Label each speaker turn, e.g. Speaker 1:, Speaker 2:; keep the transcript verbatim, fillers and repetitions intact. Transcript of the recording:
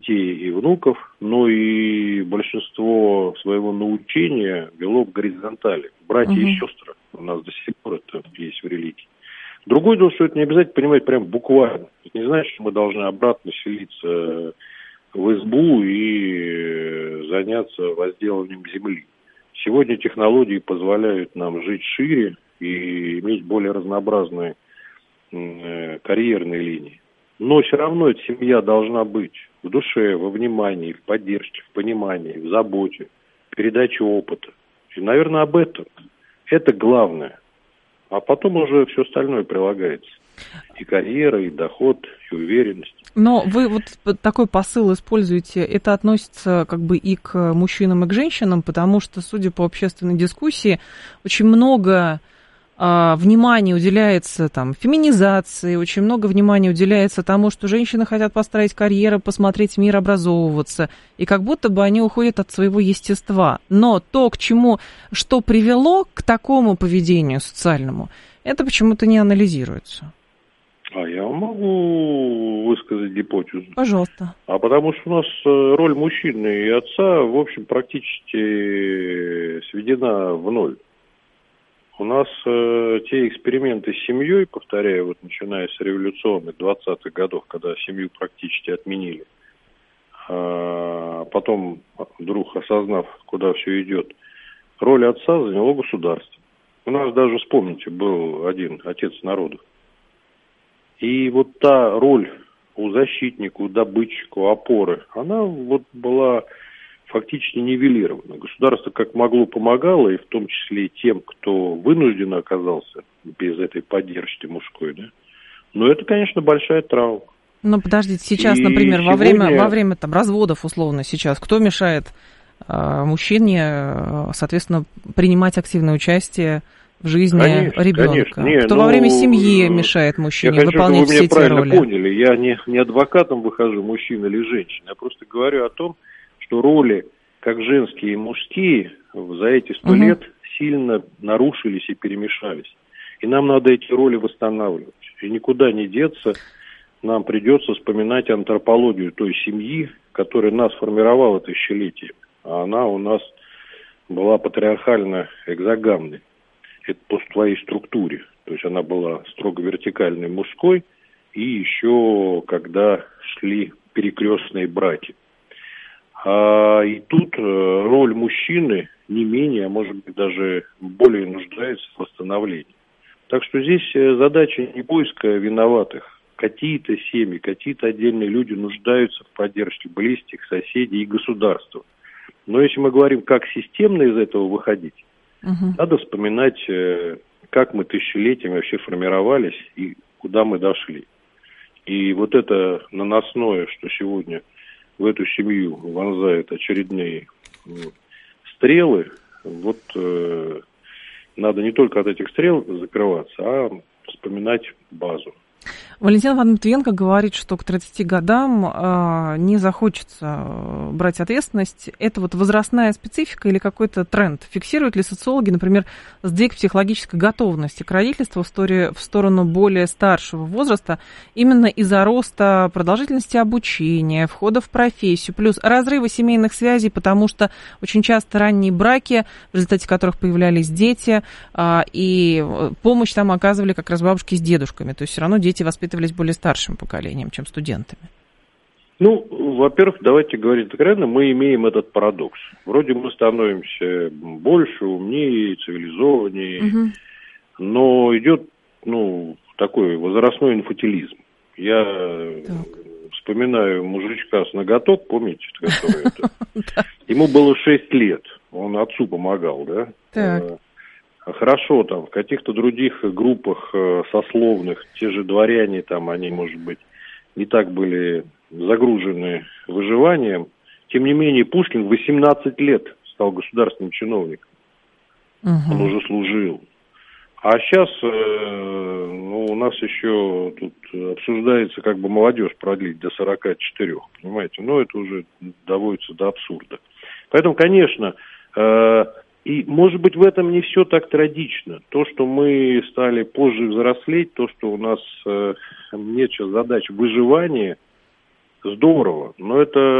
Speaker 1: детей и внуков, но и большинство своего научения вело в горизонтали. Братья
Speaker 2: Угу.
Speaker 1: и сестры у нас до сих пор это есть в религии. Другое дело, что это не обязательно понимать прям буквально. Это не значит, что мы должны обратно селиться в избу и заняться возделыванием земли. Сегодня технологии позволяют нам жить шире и иметь более разнообразные э, карьерные линии. Но все равно эта семья должна быть в душе, во внимании, в поддержке, в понимании, в заботе, в передаче опыта. И, наверное, об этом. Это главное. А потом уже все остальное прилагается. И карьера, и доход, и уверенность.
Speaker 2: Но вы вот такой посыл используете, это относится как бы и к мужчинам, и к женщинам, потому что, судя по общественной дискуссии, очень много а, внимания уделяется там феминизации, очень много внимания уделяется тому, что женщины хотят построить карьеру, посмотреть мир, образовываться, и как будто бы они уходят от своего естества. Но то, к чему, что привело к такому поведению социальному, это почему-то не анализируется.
Speaker 1: А я могу высказать гипотезу.
Speaker 2: Пожалуйста.
Speaker 1: А потому что у нас роль мужчины и отца, в общем, практически сведена в ноль. У нас э, те эксперименты с семьей, повторяю, вот начиная с революционных двадцатых годов, когда семью практически отменили, а потом, вдруг осознав, куда все идет, роль отца заняло государство. У нас даже, вспомните, был один отец народа. И вот та роль у защитника, у добытчика, у опоры, она вот была фактически нивелирована. Государство как могло помогало, и в том числе и тем, кто вынужден оказался без этой поддержки мужской, да. Но это, конечно, большая травма.
Speaker 2: Ну, подождите, сейчас,
Speaker 1: и
Speaker 2: например,
Speaker 1: сегодня...
Speaker 2: во время, во время там, разводов, условно, сейчас, кто мешает э, мужчине, э, соответственно, принимать активное участие в жизни
Speaker 1: конечно,
Speaker 2: ребенка?
Speaker 1: Не,
Speaker 2: Кто
Speaker 1: ну,
Speaker 2: во время семьи мешает мужчине
Speaker 1: я хочу,
Speaker 2: выполнять
Speaker 1: чтобы вы
Speaker 2: все
Speaker 1: меня
Speaker 2: эти
Speaker 1: правильно
Speaker 2: роли?
Speaker 1: поняли. Я не, не адвокатом выхожу, мужчина или женщина. Я просто говорю о том, что роли, как женские и мужские, за эти сто
Speaker 2: угу.
Speaker 1: лет сильно нарушились и перемешались. И нам надо эти роли восстанавливать. И никуда не деться. Нам придется вспоминать антропологию той семьи, которая нас формировала тысячелетиями. А она у нас была патриархально-экзогамной. Это по своей структуре. То есть она была строго вертикальной мужской, и еще когда шли перекрестные браки. А, и тут роль мужчины не менее, а может быть даже более нуждается в восстановлении. Так что здесь задача не поиска виноватых. Какие-то семьи, какие-то отдельные люди нуждаются в поддержке близких, соседей и государства. Но если мы говорим, как системно из этого выходить, угу. надо вспоминать, как мы тысячелетиями вообще формировались и куда мы дошли. И вот это наносное, что сегодня в эту семью вонзают очередные стрелы, вот э, надо не только от этих стрел закрываться, а вспоминать базу.
Speaker 2: Валентина Ивановна Матвиенко говорит, что к тридцати годам э, не захочется брать ответственность. Это вот возрастная специфика или какой-то тренд? Фиксируют ли социологи, например, сдвиг психологической готовности к родительству в, стороне, в сторону более старшего возраста именно из-за роста продолжительности обучения, входа в профессию, плюс разрывы семейных связей, потому что очень часто ранние браки, в результате которых появлялись дети, э, и помощь там оказывали как раз бабушки с дедушками. То есть все равно дети воспитывались более старшим поколением, чем студентами?
Speaker 1: Ну, во-первых, давайте говорить откровенно, мы имеем этот парадокс. Вроде мы становимся больше, умнее, цивилизованнее, угу. но идет, ну, такой возрастной инфантилизм. Я так. вспоминаю мужичка с ноготок, помните, который это? Ему было шесть лет, он отцу помогал, да?
Speaker 2: Так.
Speaker 1: Хорошо, там, в каких-то других группах э, сословных, те же дворяне, там, они, может быть, не так были загружены выживанием. Тем не менее, Пушкин в восемнадцать лет стал государственным чиновником. Uh-huh. Он уже служил. А сейчас э, ну, у нас еще тут обсуждается, как бы молодежь продлить до сорока четырёх, понимаете? Но это уже доводится до абсурда. Поэтому, конечно... Э, И, может быть, в этом не все так трагично. То, что мы стали позже взрослеть, то, что у нас э, нет сейчас задач выживания, здорово. Но это